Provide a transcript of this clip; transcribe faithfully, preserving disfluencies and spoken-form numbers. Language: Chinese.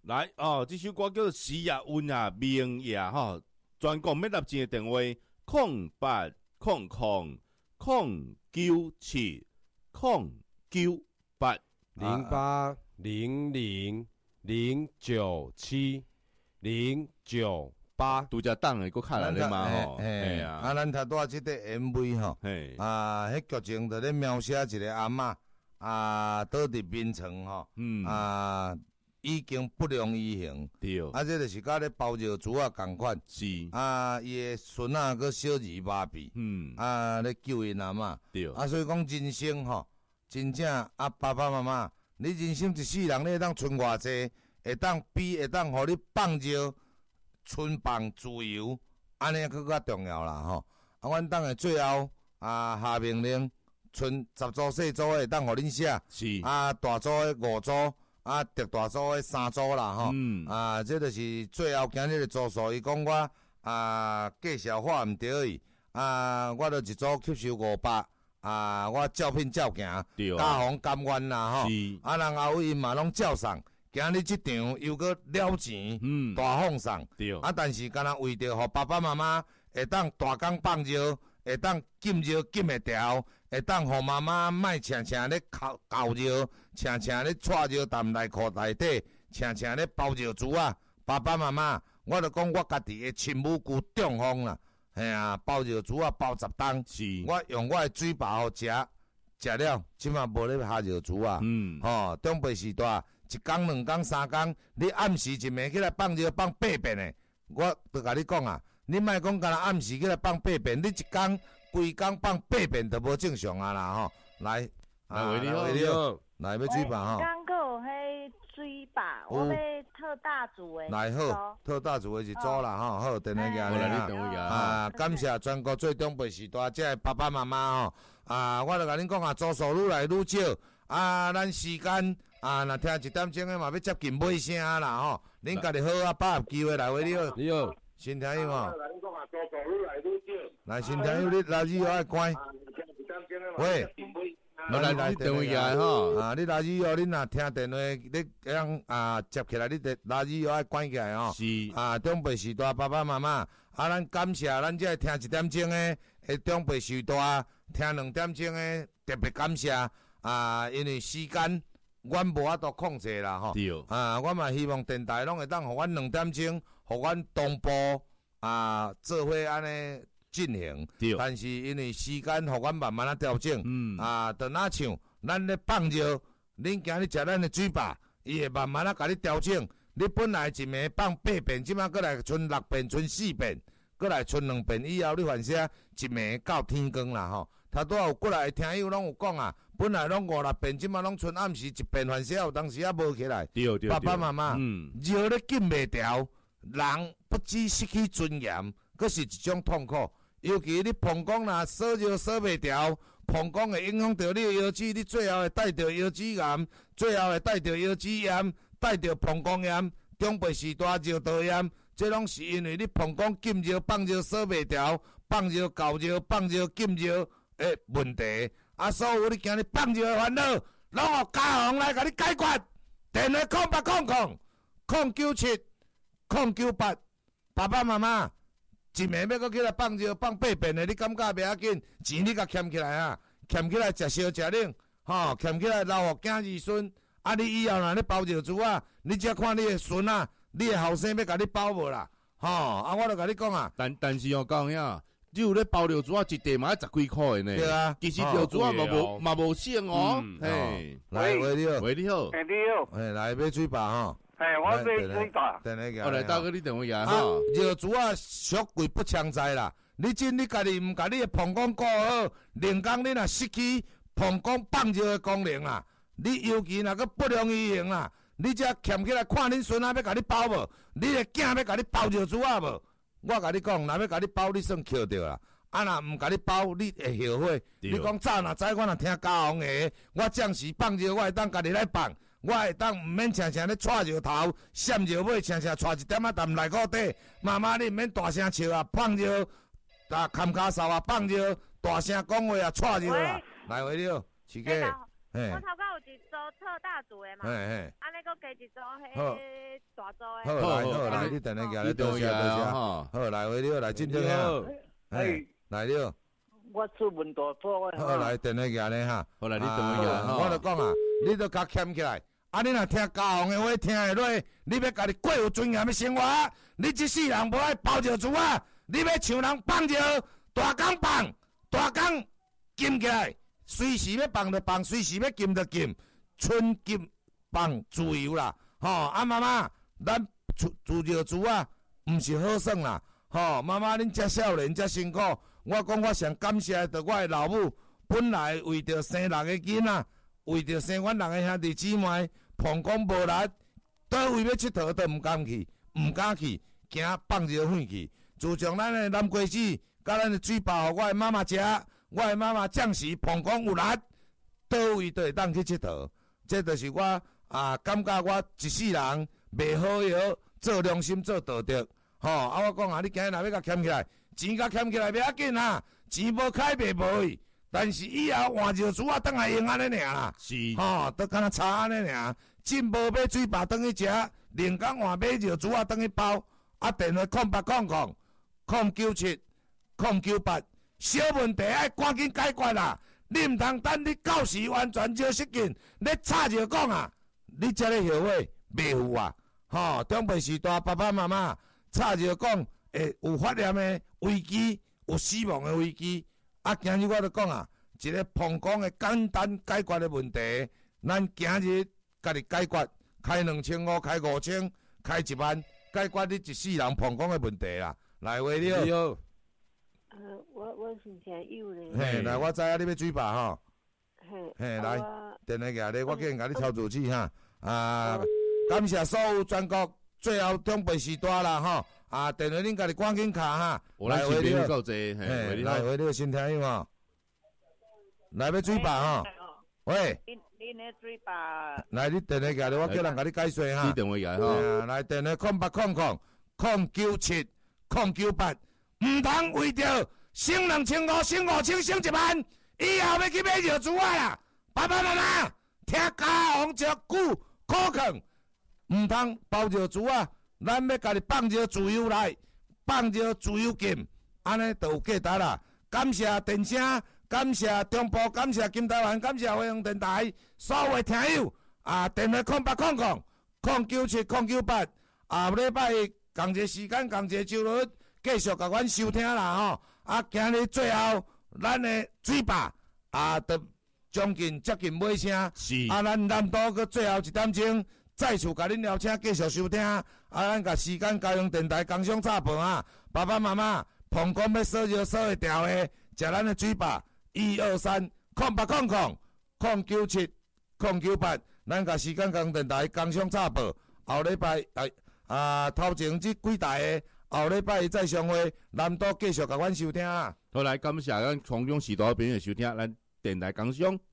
来哦，这首歌叫做《时也温啊明夜》吼，专讲要立钱的电话：空八空空空九七空九八零八零零零九七零九八。 拄则等诶，佫卡来咧嘛吼， 嘿啊，啊，咱头拄仔即个 M V 吼， 嘿， 啊，迄剧情就咧描写一个阿嬷啊，倒伫眠床吼， 嗯啊。已经不良于行， 对， 啊，这就是甲咧包药珠啊共款， 是， 啊，伊诶孙仔个小儿麻痹， 嗯， 啊，咧救因阿嬷， 对， 啊，所以讲人生吼，真正啊，爸爸妈妈，你人生一世人，你会当存偌济，会当比会当互你放招，存放自由，安尼佫较重要啦吼。啊，阮当下最后啊下命令，存十组细组会当互恁写， 是， 啊，大组诶五组。啊，特大组诶三组啦吼， 嗯， 啊，这就是最后今日的组数。伊讲我啊，计小话毋对伊，啊，我著一组吸收五百，啊，我照片照行， 对， 加红甘愿啦吼，啊，人后尾因嘛拢照送，今日即场又搁了钱，嗯，大放送， 对， 啊，但是敢若为着互爸爸妈妈会当大工放尿，会当禁尿禁会调。会当互妈妈莫常常咧哭搞尿，常常咧带尿踮内裤内底，常常咧包尿珠啊！爸爸妈妈，我著讲我家己诶亲母舅中风啦，嘿啊，包尿珠啊包十担， 是， 我用我诶水饱互食，食了，即马无咧下尿珠啊，嗯，吼、哦，中辈时代一工两工三工，你暗时一暝起来放尿放八遍诶，我著甲你讲啊，你莫讲干若暗时起来放八遍，你一工。规工放八遍都无正常啊啦吼！来， 来为你好， 为你好，来要水吧吼。 刚个有迄水吧，我要特大组诶。 来好，特大组诶一组啦吼，好，电话我来你电话呀。 啊，感谢全国最中辈时代即个爸爸妈妈吼。啊，我著甲恁讲啊，组数愈来愈少，啊，咱时间啊，若听一点钟诶嘛，要接近尾声啦吼。恁家己好啊，把握机会来为你好， 你好， 新听友吼。来，新听友，你垃圾要爱关。喂， 我来你电话呀吼。 啊，你垃圾要恁若听电话，你样啊接起来，你电垃圾要爱关起来吼。 是。 啊，中辈时代爸爸妈妈，啊，咱感谢咱这听一点钟诶，诶，中辈时代听两点钟诶，特别感谢啊，因为时间阮无法度控制啦吼。 对。 啊，我嘛希望电台拢会当互阮两点钟，互阮同步。啊，做伙安尼进行，但是因为时间互阮慢慢啊调整，嗯，啊，就哪像咱咧放尿，恁今日食咱的水吧，伊会慢慢啊甲你调整。你本来一暝放八遍，即马过来剩六遍，剩四遍，过来剩两遍以后，你反正一暝到天光啦吼。头拄有过来的听友拢有讲啊，本来拢五六遍，即马拢剩暗时一遍，反正有当时啊无起来。 对对， 爸爸妈妈，嗯，尿咧禁袂调。人不只失去尊严，佫是一种痛苦。尤其你膀胱若锁尿锁袂调，膀胱会影响到你的腰子，你最后会带着腰子癌，最后会带着腰子炎，带着膀胱炎，中辈时代尿道炎，这拢是因为你膀胱禁尿、放尿锁袂调，放尿、搞尿、放尿、禁尿的问题。啊，所有你今日放尿的烦恼，拢互家宏来甲你解决。电话空八空空空九七。空九八，爸爸妈妈，一暝要搁起来放尿放八遍的，你感觉袂要紧？钱你甲欠起来啊，欠起来食烧食冷，吼，欠起来留互囝儿孙。啊，你以后若咧包尿珠啊，你只看你的孙啊，你的后生要甲你包无啦，吼，啊，我著甲你讲啊。 但但是哦，讲呀，你有咧包尿珠啊，一地嘛要十几块的呢。 对啊， 其实尿珠啊嘛无嘛无省哦。嘿， 来，喂你好， 喂你好， 哎你好， 哎来买水吧吼。 哎，我买水吧。 我来打个你电话呀哈。 尿珠啊，俗贵不强在啦。你真你家己唔甲你的膀胱顾好，另工你若失去膀胱放尿的功能啦，你尤其若个不良于行啦，你只欠起来看恁孙仔要甲你包无，你的囝要甲你包尿珠啊无？我甲你讲，若要甲你包，你算捡着啦。啊，若唔甲你包，你会后悔。你讲早若知我若听家宏的，我暂时放尿，我会当家己来放。我会当毋免常常咧踹尿头、闪尿尾，常常踹一点仔踮内裤底。妈妈，你毋免大声笑啊，放尿啊，砍骹扫啊，放尿，大声讲话啊，踹尿啦。来，回了，饲鸡。 我头壳有一一组特大组的嘛， 嘿嘿， 安尼佫加一组好迄大组好的。 来好来，你等下举咧，多谢多谢， 哈， 好来回了来，进正啊，嘿，来了， 我出门大破啊！ 好来等下举咧哈， 好来，你等我下啊我就讲啊，你都甲欠起来。啊！你若听家皇的话，听会落，你要家己过有尊严的生活，你一世人无爱包着猪啊！你要像人放着，大工放，大工禁起来，随时要放就放，随时要禁就禁，春禁放自由啦！吼、哦，啊妈妈，咱自自着猪啊，毋是好耍啦！吼、哦，妈妈恁遮少年遮辛苦，我讲我上感谢着我的老母，本来为着生六个囡仔。为着生阮六个兄弟姊妹，膀胱无力，倒位要佚佗都毋敢去，毋敢去，惊放尿粪去。自从咱的南瓜子，甲咱的水饱，互我的妈妈食，我的妈妈暂时膀胱有力，倒位都会当去佚佗。这就是我啊，感觉我一世人袂好药，做良心做道德。吼、哦，啊，我讲啊，你今日若要甲欠起来，钱甲欠起来袂要紧啊，钱无开袂无去。但是以后换尿珠啊，当来用安尼尔啦， 是， 吼，都敢若差安尼尔。进无买水饱当去食，另讲换买尿珠啊当去包。啊，电话空八空空空九七空九八，小问题爱赶紧解决啦。你毋通等你到时完全就失禁，你吵就讲啊，你遮咧后悔袂负啊。吼，长辈时代爸爸妈妈吵就讲，会有发炎的危机，有死亡的危机。啊，今日我就讲啊，一个膀胱的简单解决的问题，咱今日家己解决，开两千五，开五千，开一万，解决你一世人膀胱的问题啦。来，话了。 你好， 呃，我我是诚有咧。 嘿，来，我知影你要水饱吼。 嘿。 嘿，来， 我电话举咧，我叫人甲你操作起哈。啊，感谢所有全国最后长辈时代啦吼。啊，电话恁家己赶紧卡哈。来，话了。 够济， 嘿，来，话了，新听友吼。来，要水饱吼。喂。 恁恁的水饱。 来，你电话举咧，我叫人甲你解说哈。 你电话举吼。 来，电话空八空空空九七空九八，唔通为着省两千五、省五千、省一万，以后要去买尿珠啊啦！爸爸妈妈，听家皇一句苦劝，唔通包尿珠啊！咱要家己放尿自由来，放尿自由禁，安尼就有价值啦。感谢电声，感谢中部，感谢金台湾，感谢惠阳电台所有的听友啊！电话空八空空空九七空九八，下礼拜同一个时间，同一个周日，继续甲阮收听啦吼。啊，今日最后咱的嘴巴啊，都将近接近尾声。 是。 啊，咱南都搁最后一点钟，再次甲恁邀请继续收听。啊，咱甲时间交用电台工商插播啊，爸爸妈妈膀胱要扫就扫会掉的，食咱的嘴巴。一二三，空八空空空九七空九八，咱甲时间交用电台工商插播。后礼拜啊啊，头前即几台的，后礼拜再相会，南都继续甲阮收听啊。 好来，感谢咱空中时代朋友收听咱电台工商。